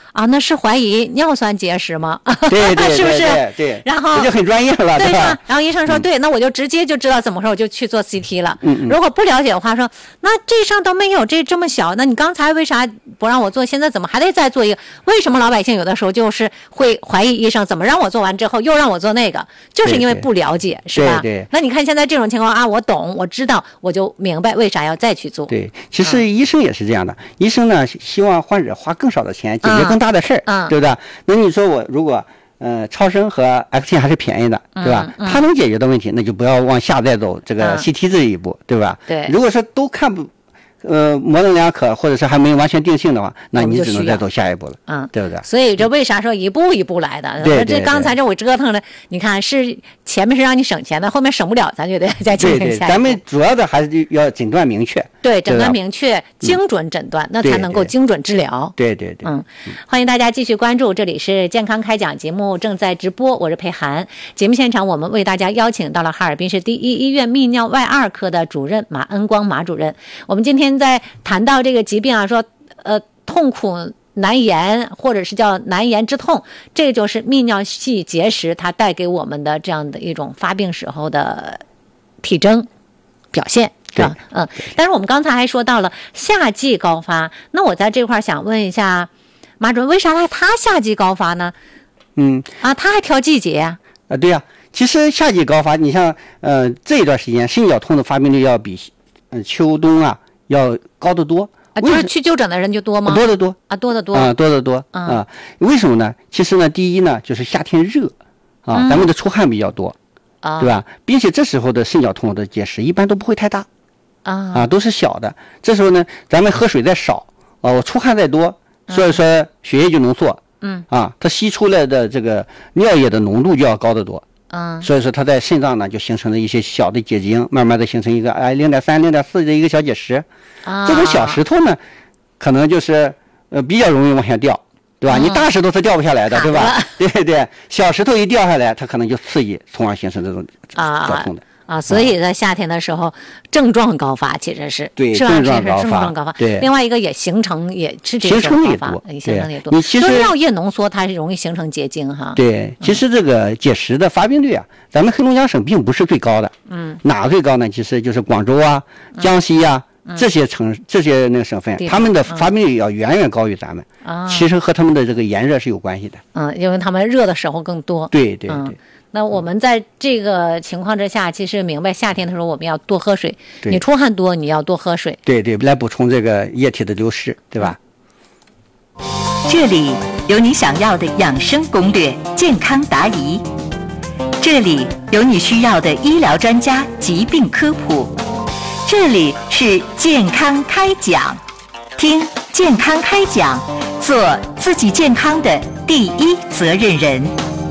啊，那是怀疑尿酸结石吗？ 对对是不是？ 对， 然后这就很专业了， 对吧？ 然后医生说，对，那我就直接就知道怎么说，我就去做 CT 了。如果不了解的话，说那这上都没有这么小，那你刚才为啥不让我做？现在怎么还得再做一个？为什么老百姓有的时候就是会怀疑医生怎么让我做完之后又让我做那个？就是因为不了解，是吧？ 对。 那你看现在这种情况啊，我懂，我知道，我就明白为啥要再去做。 对，其实医生也是这样的，医生呢希望患者花更少的钱解决更大的事儿，对不对？那你说我如果超声和 X 线还是便宜的，对吧？它能解决的问题，那就不要往下再走这个 CT 这一步，对吧？ 对。 如果说都看不模棱两可，或者是还没有完全定性的话，那你只能再走下一步了，对不对？ 所以这为啥说一步一步来的？ 对， 这刚才这我折腾的，你看是前面是让你省钱的，后面省不了，咱就得再进行下。 对，咱们主要的还是要诊断明确。 对，诊断明确，精准诊断，那才能够精准治疗。 对。 欢迎大家继续关注，这里是健康开讲节目正在直播，我是佩涵。节目现场我们为大家邀请到了哈尔滨市第一医院泌尿外二科的主任马恩光马主任。我们今天在谈到这个疾病啊，说痛苦难言，或者是叫难言之痛，这就是泌尿系结石它带给我们的这样的一种发病时候的体征表现。是吧？但是我们刚才还说到了夏季高发，那我在这块想问一下马主任，为啥他夏季高发呢？他还挑季节呀？ 对呀，其实夏季高发，你像这一段时间肾绞痛的发病率要比秋冬啊要高得多。 就是去就诊的人就多吗？ 多得多啊，多得多啊，多得多啊。为什么呢？其实呢，第一呢，就是夏天热啊，咱们的出汗比较多，对吧？并且这时候的肾绞痛的结石一般都不会太大。都是小的。这时候呢，咱们喝水再少，我出汗再多，所以说血液就浓缩，它吸出来的这个尿液的浓度就要高得多，所以说它在肾脏呢就形成了一些小的结晶，慢慢的形成一个0.3、0.4的一个小结石。这种小石头呢，可能就是比较容易往下掉，对吧？你大石头它掉不下来的，对吧？对，小石头一掉下来，它可能就刺激，从而形成这种绞痛的。 所以在夏天的时候，症状高发其实是对， 是吧？ 症状高发。对， 另外一个也形成也是这种高发，形成也多。 你其实尿液浓缩它是容易形成结晶哈。 对，其实这个结石的发病率啊，咱们黑龙江省并不是最高的。哪个最高呢？其实就是广州啊、江西啊这些那个省份，他们的发病率要远远高于咱们。其实和他们的这个炎热是有关系的。 因为他们热的时候更多。 对。 那我们在这个情况之下，其实明白夏天的时候我们要多喝水，你出汗多，你要多喝水。 对，来补充这个液体的流失，对吧？ 这里有你想要的养生攻略，健康答疑；这里有你需要的医疗专家疾病科普；这里是健康开讲，听健康开讲，做自己健康的第一责任人。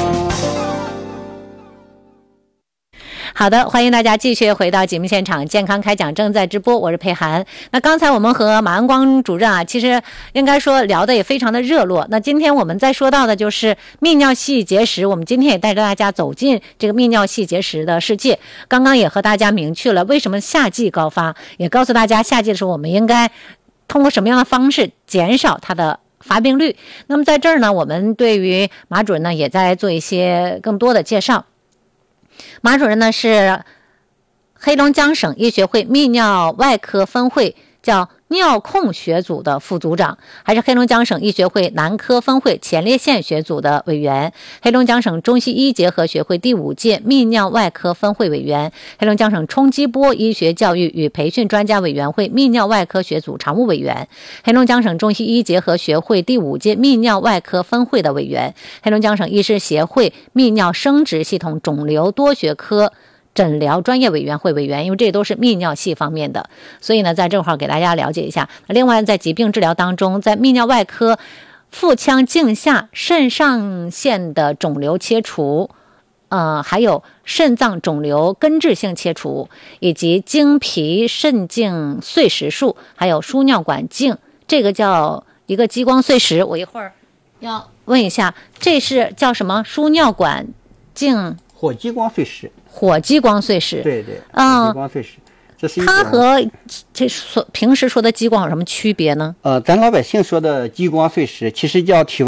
好的，欢迎大家继续回到节目现场，健康开讲正在直播，我是佩涵。那刚才我们和马恩光主任啊，其实应该说聊的也非常的热络。那今天我们再说到的就是泌尿系结石，我们今天也带着大家走进这个泌尿系结石的世界。刚刚也和大家明确了为什么夏季高发，也告诉大家夏季的时候我们应该通过什么样的方式减少它的发病率。那么在这儿呢，我们对于马主任呢也在做一些更多的介绍。马主任呢是黑龙江省医学会泌尿外科分会叫尿控学组的副组长，还是黑龙江省医学会男科分会前列腺学组的委员，黑龙江省中西医结合学会第5届泌尿外科分会委员，黑龙江省冲击波医学教育与培训专家委员会泌尿外科学组常务委员，黑龙江省中西医结合学会第5届泌尿外科分会的委员，黑龙江省医师协会泌尿生殖系统肿瘤多学科诊疗专业委员会委员，因为这都是泌尿系方面的，所以呢在这块给大家了解一下。另外在疾病治疗当中，在泌尿外科腹腔镜下肾上腺的肿瘤切除，还有肾脏肿瘤根治性切除，以及经皮肾镜碎石术，还有输尿管镜，这个叫一个激光碎石，我一会儿要问一下，这是叫什么？输尿管镜？ 火激光碎石。 火激光碎石。 对，火激光碎石。这是它和这平时说的激光有什么区别呢？ 咱老百姓说的激光碎石其实叫体